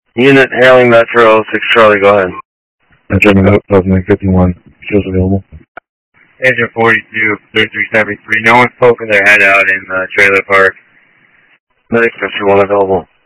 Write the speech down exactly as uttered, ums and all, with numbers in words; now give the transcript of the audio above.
Unit hailing Metro six Charlie, go ahead. Metro nine fifty-one, shows available. Engine forty-two, thirty-three seventy-three, no one's poking their head out in the trailer park. Medic fifty-one available.